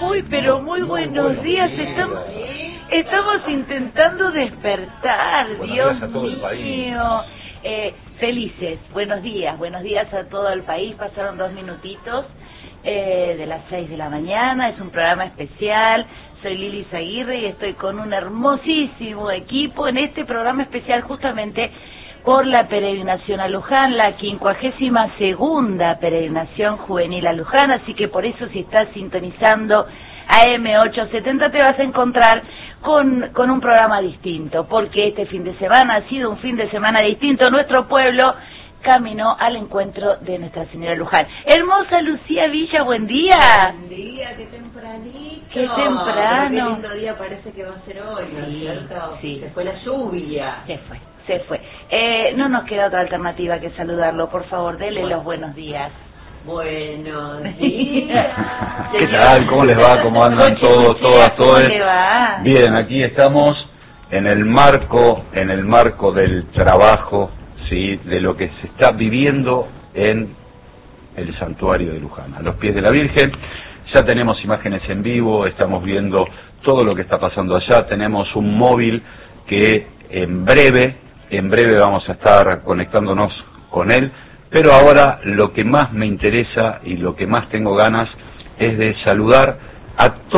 pero muy buenos días. Estamos intentando despertar, Dios mío. Felices, buenos días a todo el país. Pasaron 2 minutitos de las 6 de la mañana. Es un programa especial. Soy Lili Zaguirre y estoy con un hermosísimo equipo en este programa especial justamente por la peregrinación a Luján, la 52ª peregrinación juvenil a Luján. Así que por eso, si estás sintonizando AM870, te vas a encontrar con un programa distinto, porque este fin de semana ha sido un fin de semana distinto. Nuestro pueblo caminó al encuentro de Nuestra Señora de Luján. Hermosa Lucía Villa, buen día. Buen día, qué tempranito. Qué temprano. Qué lindo día parece que va a ser hoy, ¿no es cierto? Sí. Se fue la lluvia. Se fue. No nos queda otra alternativa que saludarlo. Por favor, dele los buenos días. Buenos días. ¿Qué tal? ¿Cómo les va? ¿Cómo andan todos, todas, todos? ¿Cómo le va? Bien, aquí estamos en el marco del trabajo, sí, de lo que se está viviendo en el santuario de Luján, a los pies de la Virgen. Ya tenemos imágenes en vivo, estamos viendo todo lo que está pasando allá. Tenemos un móvil que en breve vamos a estar conectándonos con él. Pero ahora lo que más me interesa y lo que más tengo ganas es de saludar a